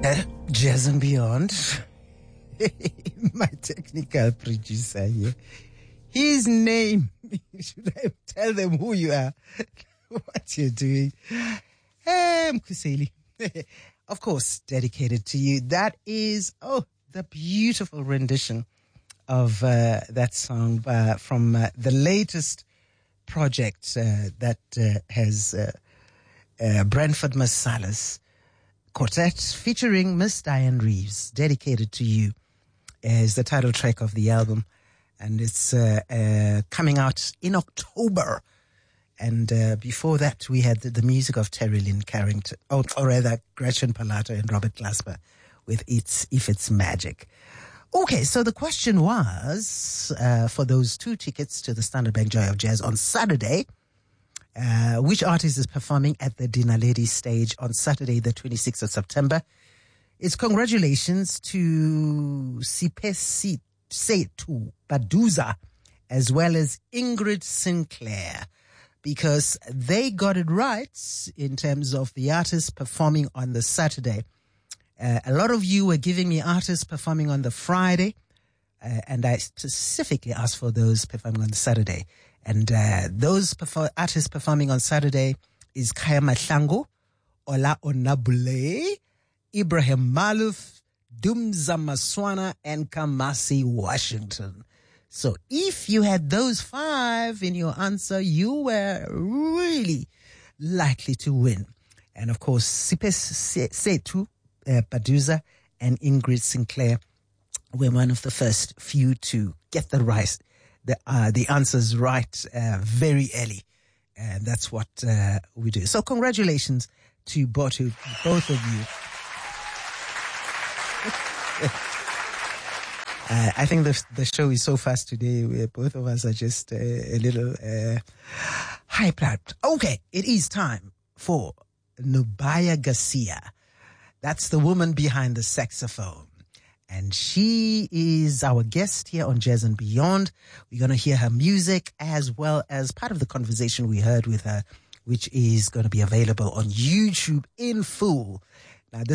Jazz and Beyond. My technical producer here. His name. Should I tell them who you are? What you're doing? Mkuseli. Of course, dedicated to you. That is, the beautiful rendition of that song from the latest project that has Brentford Marsalis Quartet featuring Miss Diane Reeves. Dedicated to You is the title track of the album, and it's coming out in October. And before that, we had the music of Terry Lynn Carrington, or rather Gretchen Palato and Robert Glasper with If It's Magic. Okay, so the question was, for those 2 tickets to the Standard Bank Joy of Jazz on Saturday, which artist is performing at the Dinaledi stage on Saturday, the 26th of September? It's congratulations to Sipesi Setu Baduza as well as Ingrid Sinclair, because they got it right in terms of the artists performing on the Saturday. A lot of you were giving me artists performing on the Friday, and I specifically asked for those performing on the Saturday. And those artists performing on Saturday is Kaya Mahlangu, Ola Onabule, Ibrahim Maluf, Dumza Maswana, and Kamasi Washington. So if you had those 5 in your answer, you were really likely to win. And of course, Sipes Setu Baduza and Ingrid Sinclair were one of the first few to get the answers right very early. And that's what we do. So congratulations to both of you. I think the show is so fast today. Both of us are just a little hyped. Okay, it is time for Nubaya Garcia. That's the woman behind the saxophone. And she is our guest here on Jazz and Beyond. We're going to hear her music as well as part of the conversation we heard with her, which is going to be available on YouTube in full. Now, this